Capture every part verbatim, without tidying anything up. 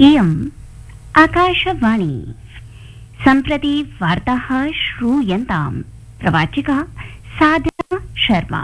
इयम् आकाशवाणी सम्प्रति वार्ताः श्रूयन्ताम् प्रवाचिका साधना शर्मा।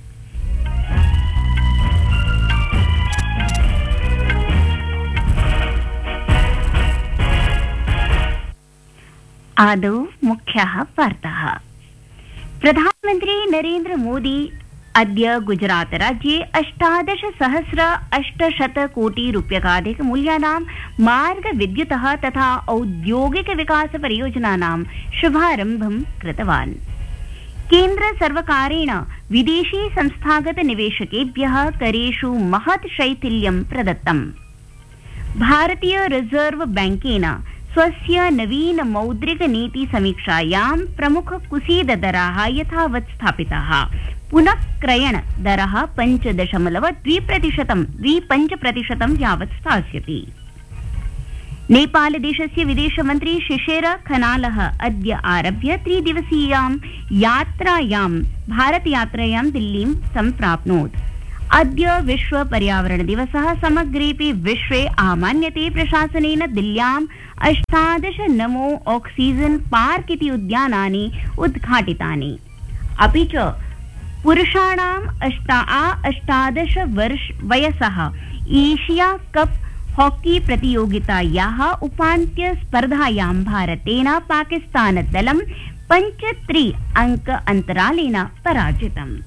आदौ मुख्याः वार्ताः। प्रधानमन्त्री नरेन्द्र मोदी अद्य गुजरात राज्ये अष्टादश सहस्र अष्टशत कोटि रूप्यकाधिक मूल्यानां मार्ग विद्युतः तथा औद्योगिक विकास परियोजनानां शुभारम्भं कृतवान्। केन्द्र सर्वकारेण विदेशी संस्थागत निवेशकेभ्यः करेषु महत् शैथिल्यं प्रदत्तम्। भारतीय रिजर्व बैंकेन स्वस्य नवीन मौद्रिक नीति समीक्षायां प्रमुख कुसीद दराः यथावत् स्थापिताः। पुनः क्रयण दरः पञ्च दशमलव द्वि प्रतिशतं द्वि पञ्च प्रतिशतं यावत् स्थास्यति। नेपाल देशस्य विदेशमन्त्री शिशिर खनालः अद्य आरभ्य त्रिदिवसीयां यात्रायां भारतयात्रायां दिल्लीं सम्प्राप्नोत्। अद्य विश्व पर्यावरण दिवसः समग्रेऽपि विश्वे आमान्यते। प्रशासनेन दिल्ल्याम् अष्टादश नमो ऑक्सीजन पार्क इति उद्यानानि उद्घाटितानि। अपि च पुरुषाणाम् अष्टा अष्टादश वर्ष वयसः एशिया कप हॉकी प्रतियोगितायाः उपान्त्य स्पर्धायां भारतेन पाकिस्तान दलं पञ्च त्रि अंक अन्तरालेन पराजितम्।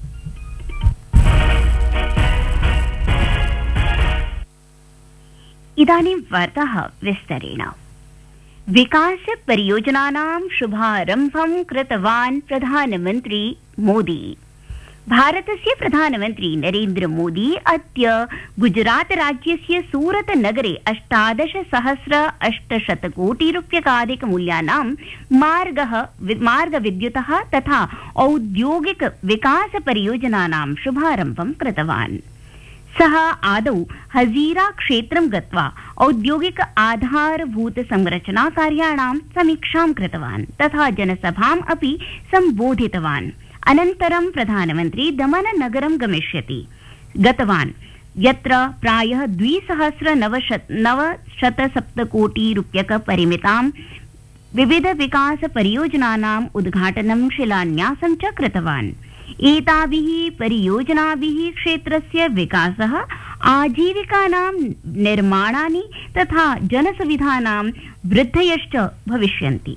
इदानीं वार्ताः विस्तरेण। विकास परियोजनानां शुभारम्भं कृतवान् प्रधानमन्त्री मोदी। भारतस्य प्रधानमन्त्री नरेन्द्र मोदी अद्य गुजरात राज्यस्य सूरत नगरे अष्टादश सहस्र अष्टशत कोटि रूप्यकाधिक मूल्यानां मार्गः मार्ग विद्युतः तथा औद्योगिक विकास परियोजनानां शुभारम्भं कृतवान्। सः आदौ हजीरा क्षेत्रं गत्वा औद्योगिक आधारभूत संरचना कार्याणां समीक्षां कृतवान् तथा जनसभाम् अपि सम्बोधितवान्। अनन्तरं प्रधानमन्त्री दमन नगरं गमिष्यति गतवान् यत्र प्रायः द्विसहस्र नवशत सप्त कोटि रूप्यक परिमितां विविध विकास परियोजनानाम् उद्घाटनं शिलान्यासं च कृतवान्। एताभिः परियोजनाभिः क्षेत्रस्य विकासः, आजीविकानां निर्माणानि तथा जनसुविधानां वृद्धयश्च भविष्यन्ति।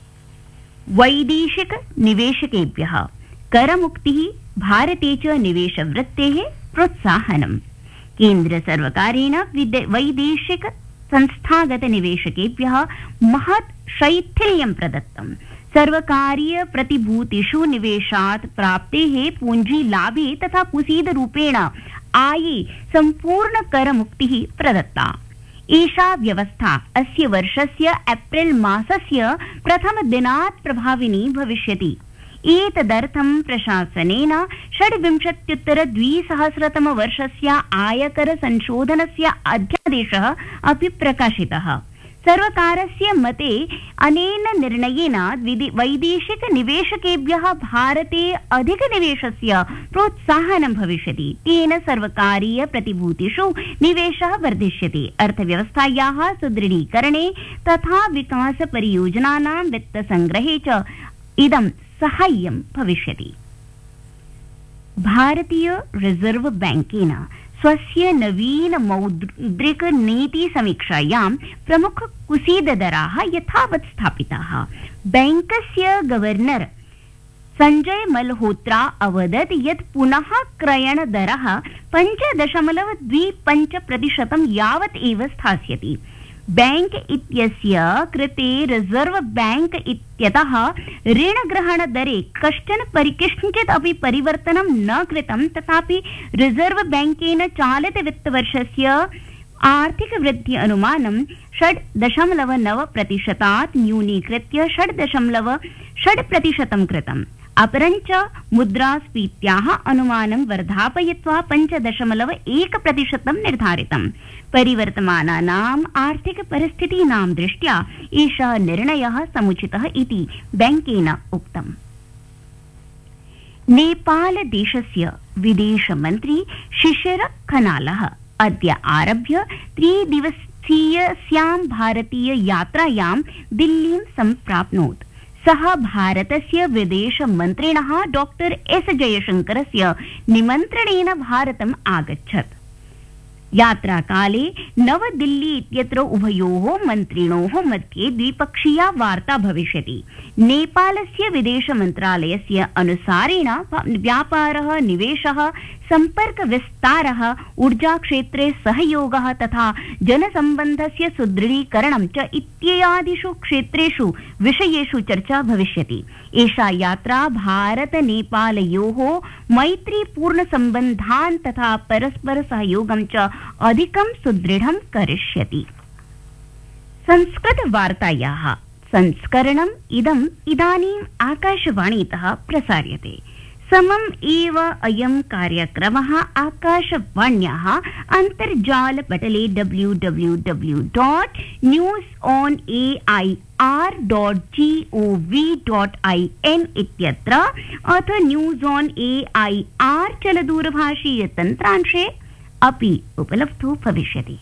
वैदेशिक निवेशकेभ्यः करमुक्तिः, भारते च निवेशवृत्तेः प्रोत्साहनम्। केन्द्र सर्वकारेण वैदेशिक संस्थागत निवेशकेभ्यः महत् शैथिल्यं प्रदत्तम्। सर्वकारीय प्रतिभूतिषु निवेशात् प्राप्तेः पूंजी लाभे तथा कुसीदरूपेण आये सम्पूर्ण करमुक्तिः प्रदत्ता। एषा व्यवस्था अस्य वर्षस्य एप्रिल मासस्य प्रथमदिनात् प्रभाविनी भविष्यति। एतदर्थं प्रशासनेन षड्विंशत्युत्तर द्विसहस्रतम वर्षस्य आयकर संशोधनस्य अध्यादेशः अपि प्रकाशितः। सर्वकारस्य मते अनेन निर्णयेन वैदेशिक निवेशकेभ्यः भारते अधिकनिवेशस्य प्रोत्साहनं भविष्यति। तेन सर्वकारीय प्रतिभूतिषु निवेशः वर्धिष्यति। अर्थव्यवस्थायाः सुदृढीकरणे तथा विकास परियोजनानां वित्तसंग्रहे च इदं साहाय्यं भविष्यति। भारतीय रिजर्व बैंकेन स्वस्य नवीन मौद्रिक नीति समीक्षायां प्रमुख कुसीद दराः यथावत् स्थापिताः। बैंकस्य गवर्नर संजय मल्होत्रा अवदत् यत् पुनः क्रयण दरः पञ्च दशमलव द्वि पञ्च प्रतिशतं यावत् एव स्थास्यति। बैंक इत्यस्य कृते रिजर्व बैंक इत्यतः ऋणग्रहण दरे कश्चन परिकिञ्चित् अपि परिवर्तनं न कृतं। तथापि रिजर्व बैंकेन चालित वित्तवर्षस्य आर्थिक वृद्धि अनुमानं षड् दशमलव नव प्रतिशतात् न्यूनीकृत्य षड् दशमलव षड् प्रतिशतं कृतम्। अपरञ्च मुद्रास्फीत्याः अनुमानं वर्धापयित्वा पञ्च दशमलव एक प्रतिशतं निर्धारितम्। परिवर्तमानानाम् आर्थिक परिस्थितीनां दृष्ट्या एषः निर्णयः समुचितः इति बैंकेन उक्तम्। नेपाल देशस्य विदेशमन्त्री शिशिर खनालः अद्य आरभ्य त्रिदिवस दिवसीयस्यां भारतीय यात्रायां दिल्लीं सम्प्राप्नोत्। सः भारतस्य विदेशमन्त्रिणः डॉक्टर एस जयशंकरस्य निमन्त्रणेन भारतम् आगच्छत्। यात्राकाले नवदिल्ली इत्यत्र उभयोः मन्त्रिणोः मध्ये द्विपक्षीया वार्ता भविष्यति। नेपालस्य विदेशमन्त्रालयस्य अनुसारेण व्यापारः, निवेशः, सम्पर्कविस्तारः, ऊर्जाक्षेत्रे सहयोगः तथा जनसम्बन्धस्य सुदृढीकरणं च इत्यादिषु क्षेत्रेषु विषयेषु चर्चा भविष्यति। एषा यात्रा भारत नेपालयोः मैत्रीपूर्णसम्बन्धान् तथा परस्परसहयोगं च अधिकं सुदृढं करिष्यति। संस्कृतवार्तायाः संस्करणम् इदम् इदानीम् आकाशवाणीतः प्रसार्यते। समम् एव अयं कार्यक्रमः आकाशवाण्याः अन्तर्जालपटले W W W dot news on A I R dot G O V dot I N इत्यत्र अथ news on A I R चलदूरभाषीय तन्त्रांशे अपि उपलब्धो भविष्यति।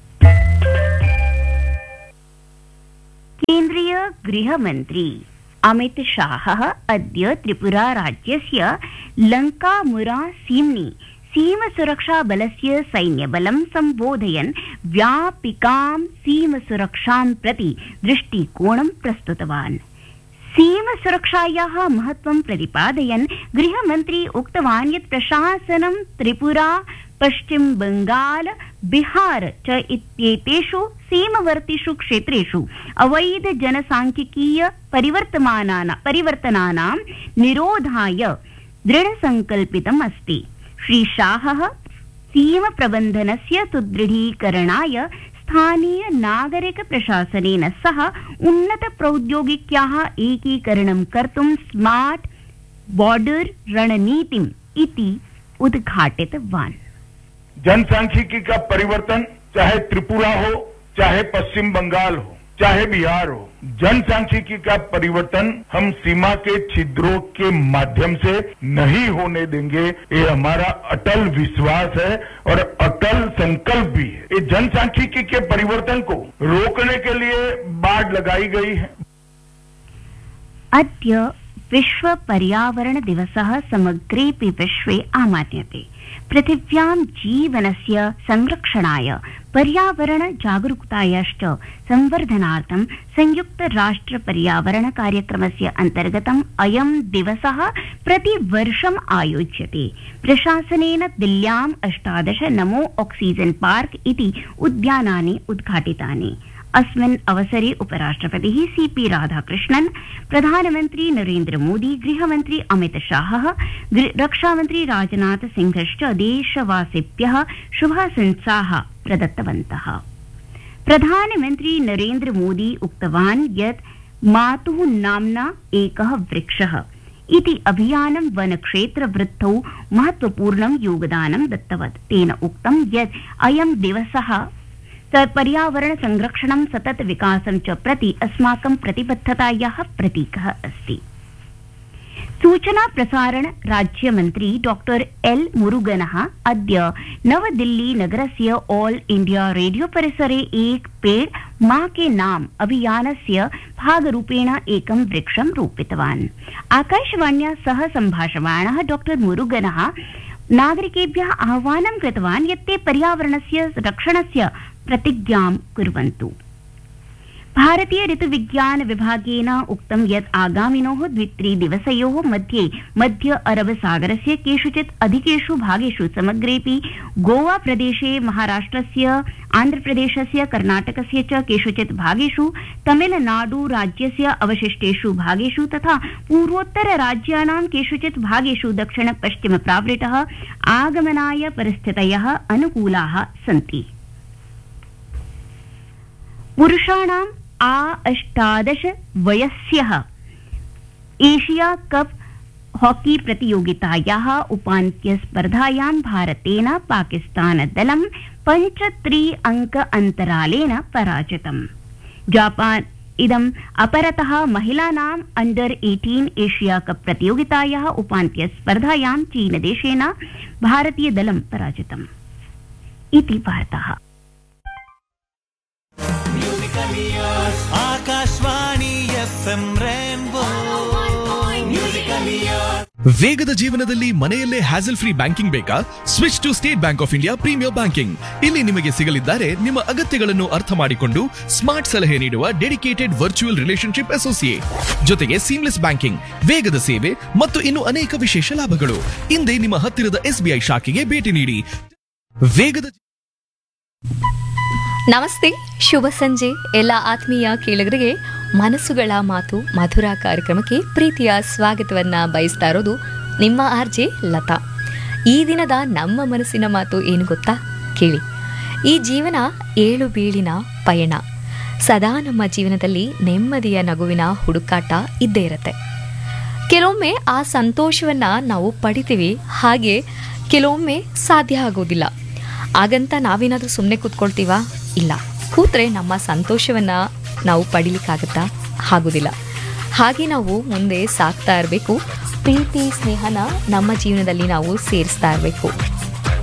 केन्द्रीय गृहमन्त्री अमित शाहः अद्य त्रिपुरा राज्यस्य लङ्कामुरा सीम्नि सीमसुरक्षाबलस्य सैन्यबलं सम्बोधयन् व्यापिकां सीमसुरक्षां प्रति दृष्टिकोणं प्रस्तुतवान्। सीमसुरक्षायाः महत्त्वं प्रतिपादयन् गृहमन्त्री उक्तवान् यत् प्रशासनं त्रिपुरा, पश्चिम बंगाल, बिहार च इत्येतेषु सीमवर्तिषु क्षेत्रेषु अवैध जनसांख्यिकीय परिवर्तमानानां परिवर्तनानां निरोधाय दृढसंकल्पितम् अस्ति। श्री शाहः सीम प्रबन्धनस्य सुदृढीकरणाय स्थानीय नागरिक प्रशासनेन सह उन्नत प्रौद्योगिक्याः एकीकरणं कर्तुं स्मार्ट बॉर्डर रणनीतिम् इति उद्घाटितवान्। जनसांख्यिकी का परिवर्तन चाहे त्रिपुरा हो, चाहे पश्चिम बंगाल हो, चाहे बिहार हो, जनसांख्यिकी का परिवर्तन हम सीमा के छिद्रों के माध्यम से नहीं होने देंगे। ये हमारा अटल विश्वास है और अटल संकल्प भी है। ये जनसांख्यिकी के परिवर्तन को रोकने के लिए बाड़ लगाई गई है। अद्य विश्व पर्यावरण दिवसः समग्रेऽपि विश्वे आमान्यते। पृथिव्यां जीवनस्य संरक्षणाय पर्यावरण जागरूकतायाश्च संवर्धनार्थं संयुक्त राष्ट्र पर्यावरण कार्यक्रमस्य अन्तर्गतम् अयं दिवसः प्रतिवर्षम् आयोज्यते। प्रशासनेन दिल्ल्याम् अष्टादश नमो ऑक्सीजन पार्क इति उद्यानानि उद्घाटितानि। अस्मिन् अवसरे उपराष्ट्रपतिः सी पी राधाकृष्णन्, प्रधानमन्त्री नरेन्द्र मोदी, गृहमन्त्री अमित शाहः, रक्षामन्त्री राजनाथ सिंहश्च देशवासिभ्यः शुभाशंसाः प्रदत्तवन्तः। प्रधानमन्त्री नरेन्द्र मोदी उक्तवान् यत् मातुः नाम्ना एकः वृक्षः इति अभियानं वनक्षेत्र वृद्धौ महत्वपूर्णं योगदानं दत्तवत्। तेन उक्तं यत् अयं दिवसः पर्यावरण संरक्षणं सतत विकासं च प्रति अस्माकं प्रतिबद्धतायाः प्रतीकः अस्ति। सूचना प्रसारण राज्यमन्त्री डॉक्टर एल मुरुगनः अद्य नवदिल्ली नगरस्य ऑल इंडिया रेडियो परिसरे एक पेड़ मां के नाम अभियानस्य भागरूपेण एकं वृक्षं रोपितवान्। आकाशवाण्या सह सम्भाषमाणः डॉक्टर मुरुगनः नागरिकेभ्यः आह्वानं कृतवान् यत् ते पर्यावरणस्य रक्षणस्य प्रतिज्ञां कुर्वन्तु। भारतीय ऋतुविज्ञान विभागेन उक्तं यत् आगामिनोः द्वित्रिदिवसयोः मध्ये मध्य अरब सागरस्य केषुचित् अधिकेषु भागेषु समग्रेऽपि गोवा प्रदेशे, महाराष्ट्रस्य, आन्ध्रप्रदेशस्य, कर्णाटकस्य च केषुचित् भागेषु, तमिलनाडु राज्यस्य अवशिष्टेषु भागेषु तथा पूर्वोत्तर राज्यानां केषुचित् भागेषु दक्षिण पश्चिम प्रावृतः आगमनाय परिस्थितयः अनुकूलाः सन्ति। पुरुषाणाम् आ अष्टादश वयस्यः एशिया कप हॉकी प्रतियोगितायाः उपान्त्यस्पर्धायां भारतेन पाकिस्तान दलं पञ्च त्रि अंक अन्तरालेन पराजितम्। जापान इदम् अपरतः महिलानाम् अंडर अठारह एशिया कप प्रतियोगितायाः उपान्त्यस्पर्धायां चीनदेशेन भारतीय दलं पराजितम्। इति वार्ताः। ಆಕಾಶವಾಣಿ ಎಫ್ ಎಂ ರೇನ್ಬೋ ವೇಗದ ಜೀವನದಲ್ಲಿ ಮನೆಯಲ್ಲೇ ಹ್ಯಾಸಲ್ ಫ್ರೀ ಬ್ಯಾಂಕಿಂಗ್ ಬೇಕಾ? Switch to state bank of India premier banking. ಇಲ್ಲಿ ನಿಮಗೆ ಸಿಗಲಿದ್ದಾರೆ ನಿಮ್ಮ ಅಗತ್ಯಗಳನ್ನು ಅರ್ಥ ಮಾಡಿಕೊಂಡು ಸ್ಮಾರ್ಟ್ ಸಲಹೆ ನೀಡುವ ಡೆಡಿಕೇಟೆಡ್ ವರ್ಚುವಲ್ ರಿಲೇಶನ್ಶಿಪ್ ಅಸೋಸಿಯೇಟ್, ಜೊತೆಗೆ ಸೀಮ್ಲೆಸ್ ಬ್ಯಾಂಕಿಂಗ್, ವೇಗದ ಸೇವೆ ಮತ್ತು ಇನ್ನು ಅನೇಕ ವಿಶೇಷ ಲಾಭಗಳು. ಹಿಂದೆ ನಿಮ್ಮ ಹತ್ತಿರದ ಎಸ್ಬಿಐ ಶಾಖೆಗೆ ಭೇಟಿ ನೀಡಿ. ವೇಗದ ನಮಸ್ತೆ, ಶುಭ ಸಂಜೆ ಎಲ್ಲ ಆತ್ಮೀಯ ಕೇಳುಗರಿಗೆ. ಮನಸ್ಸುಗಳ ಮಾತು ಮಧುರ ಕಾರ್ಯಕ್ರಮಕ್ಕೆ ಪ್ರೀತಿಯ ಸ್ವಾಗತವನ್ನ ಬಯಸ್ತಾ ಇರೋದು ನಿಮ್ಮ ಆರ್ಜೆ ಲತಾ. ಈ ದಿನದ ನಮ್ಮ ಮನಸ್ಸಿನ ಮಾತು ಏನು ಗೊತ್ತಾ? ಕೇಳಿ. ಈ ಜೀವನ ಏಳು ಬೀಳಿನ ಪಯಣ. ಸದಾ ನಮ್ಮ ಜೀವನದಲ್ಲಿ ನೆಮ್ಮದಿಯ ನಗುವಿನ ಹುಡುಕಾಟ ಇದ್ದೇ ಇರತ್ತೆ. ಕೆಲವೊಮ್ಮೆ ಆ ಸಂತೋಷವನ್ನ ನಾವು ಪಡಿತೀವಿ, ಹಾಗೆ ಕೆಲವೊಮ್ಮೆ ಸಾಧ್ಯ ಆಗೋದಿಲ್ಲ. ಹಾಗಂತ ನಾವೇನಾದ್ರೂ ಸುಮ್ಮನೆ ಕೂತ್ಕೊಳ್ತೀವಾ? ಇಲ್ಲ. ಕೂತ್ರೆ ನಮ್ಮ ಸಂತೋಷವನ್ನ ನಾವು ಪಡಿಲಿಕ್ಕಾಗತ್ತಾ? ಆಗೋದಿಲ್ಲ. ಹಾಗೆ ನಾವು ಮುಂದೆ ಸಾಕ್ತಾ ಇರಬೇಕು. ಪ್ರೀತಿ ಸ್ನೇಹನ ನಮ್ಮ ಜೀವನದಲ್ಲಿ ನಾವು ಸೇರಿಸ್ತಾ ಇರಬೇಕು.